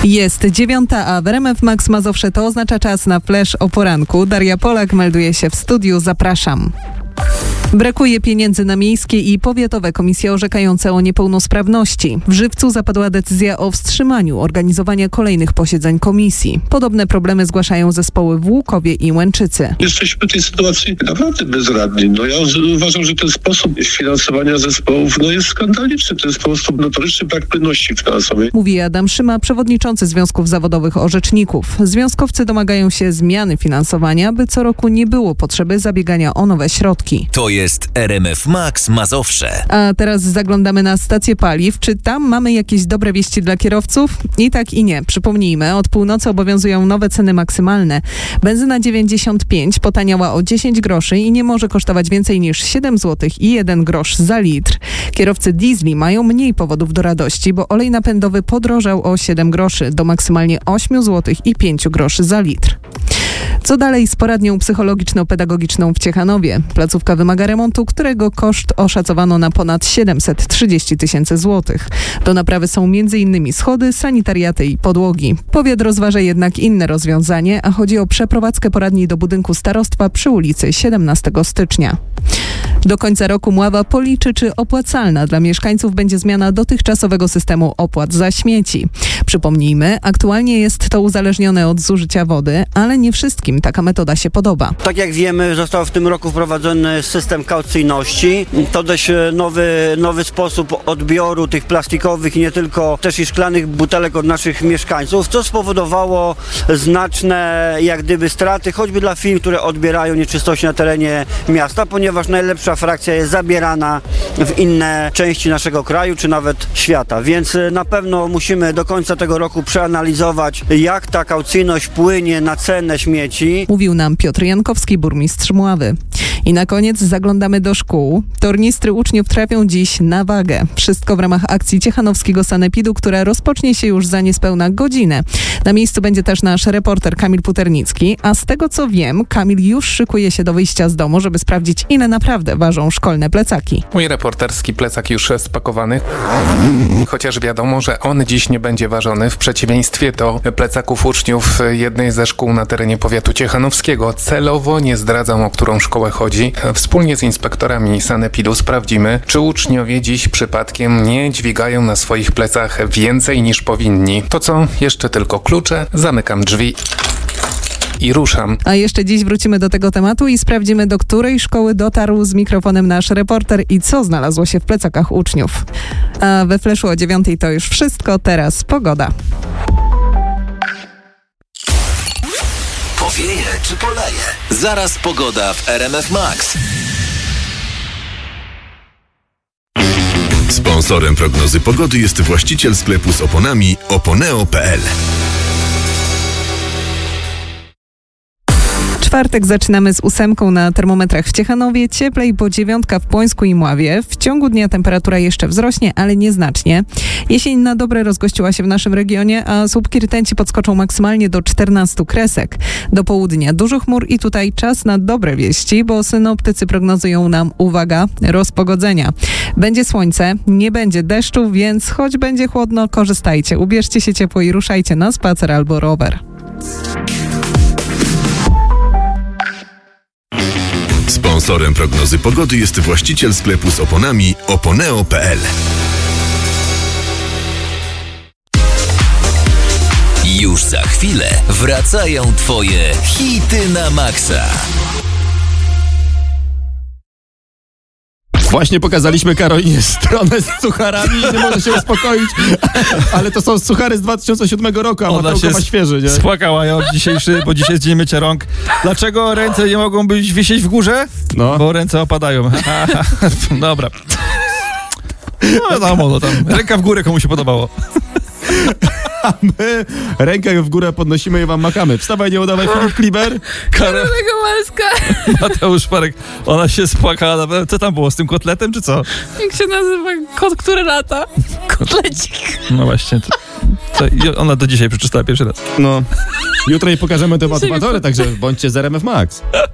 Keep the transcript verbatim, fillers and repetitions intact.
Jest dziewiąta, a w R M F Max Mazowsze to oznacza czas na flash o poranku. Daria Polak melduje się w studiu. Zapraszam. Brakuje pieniędzy na miejskie i powiatowe komisje orzekające o niepełnosprawności. W Żywcu zapadła decyzja o wstrzymaniu organizowania kolejnych posiedzeń komisji. Podobne problemy zgłaszają zespoły w Łukowie i Łęczycy. Jesteśmy w tej sytuacji naprawdę bezradni. No ja uważam, że ten sposób finansowania zespołów no jest skandaliczny. To jest po prostu notoryczny brak płynności finansowej. Mówi Adam Szyma, przewodniczący Związków Zawodowych Orzeczników. Związkowcy domagają się zmiany finansowania, by co roku nie było potrzeby zabiegania o nowe środki. To jest R M F Max Mazowsze. A teraz zaglądamy na stację paliw. Czy tam mamy jakieś dobre wieści dla kierowców? I tak i nie. Przypomnijmy, od północy obowiązują nowe ceny maksymalne. Benzyna dziewięćdziesiąt pięć potaniała o dziesięć groszy i nie może kosztować więcej niż siedem złotych i jeden grosz za litr. Kierowcy diesli mają mniej powodów do radości, bo olej napędowy podrożał o siedem groszy do maksymalnie osiem złotych i pięć groszy za litr. Co dalej z poradnią psychologiczno-pedagogiczną w Ciechanowie? Placówka wymaga remontu, którego koszt oszacowano na ponad siedemset trzydzieści tysięcy złotych. Do naprawy są między innymi schody, sanitariaty i podłogi. Powiat rozważa jednak inne rozwiązanie, a chodzi o przeprowadzkę poradni do budynku starostwa przy ulicy siedemnastego stycznia. Do końca roku Mława policzy, czy opłacalna dla mieszkańców będzie zmiana dotychczasowego systemu opłat za śmieci. Przypomnijmy, aktualnie jest to uzależnione od zużycia wody, ale nie wszystkim taka metoda się podoba. Tak jak wiemy, został w tym roku wprowadzony system kaucyjności. To dość nowy, nowy sposób odbioru tych plastikowych i nie tylko też i szklanych butelek od naszych mieszkańców, co spowodowało znaczne jak gdyby straty, choćby dla firm, które odbierają nieczystości na terenie miasta, ponieważ najlepsza frakcja jest zabierana w inne części naszego kraju, czy nawet świata. Więc na pewno musimy do końca tego roku przeanalizować, jak ta kaucyjność płynie na cenę śmieci. Mówił nam Piotr Jankowski, burmistrz Mławy. I na koniec zaglądamy do szkół. Tornistry uczniów trafią dziś na wagę. Wszystko w ramach akcji ciechanowskiego sanepidu, która rozpocznie się już za niespełna godzinę. Na miejscu będzie też nasz reporter Kamil Puternicki, a z tego co wiem, Kamil już szykuje się do wyjścia z domu, żeby sprawdzić, ile naprawdę ważą szkolne plecaki. Mój reporterski plecak już spakowany, chociaż wiadomo, że on dziś nie będzie ważony, w przeciwieństwie do plecaków uczniów jednej ze szkół na terenie powiatu ciechanowskiego. Celowo nie zdradzam, o którą szkołę chodzi. Wspólnie z inspektorami sanepidu sprawdzimy, czy uczniowie dziś przypadkiem nie dźwigają na swoich plecach więcej niż powinni. To co? Jeszcze tylko klucze, zamykam drzwi i ruszam. A jeszcze dziś wrócimy do tego tematu i sprawdzimy, do której szkoły dotarł z mikrofonem nasz reporter i co znalazło się w plecakach uczniów. A we Fleszu o dziewiątej to już wszystko, teraz pogoda. Powieje czy poleje? Zaraz pogoda w R M F Max. Sponsorem prognozy pogody jest właściciel sklepu z oponami oponeo kropka p l. Czwartek zaczynamy z ósemką na termometrach w Ciechanowie, cieplej, bo dziewiątka w Płońsku i Mławie. W ciągu dnia temperatura jeszcze wzrośnie, ale nieznacznie. Jesień na dobre rozgościła się w naszym regionie, a słupki rtęci podskoczą maksymalnie do czternastu kresek. Do południa dużo chmur i tutaj czas na dobre wieści, bo synoptycy prognozują nam, uwaga, rozpogodzenia. Będzie słońce, nie będzie deszczu, więc choć będzie chłodno, korzystajcie. Ubierzcie się ciepło i ruszajcie na spacer albo rower. Sponsorem prognozy pogody jest właściciel sklepu z oponami oponeo kropka p l. Już za chwilę wracają Twoje hity na maksa. Właśnie pokazaliśmy Karolinie stronę z sucharami i nie może się uspokoić, ale to są suchary z dwa tysiące siódmego roku, a Mateuszko ma świeży, nie? Spłakała ją dzisiejszy, bo dzisiaj jest dzień mycia rąk. Dlaczego ręce nie mogą być wisieć w górze? No. Bo ręce opadają. Dobra. No wiadomo, no tam ręka w górę komu się podobało. A my rękę w górę podnosimy i wam makamy. Wstawaj, nie udawaj, Filip Kliber. Karolina Kowalska. Mateusz Parek, ona się spłakała. Co tam było, z tym kotletem, czy co? Jak się nazywa kot, który lata? Kotlecik. No właśnie. To, to ona do dzisiaj przeczytała pierwszy raz. No. Jutro jej pokażemy te motywory, także bądźcie z R M F Max.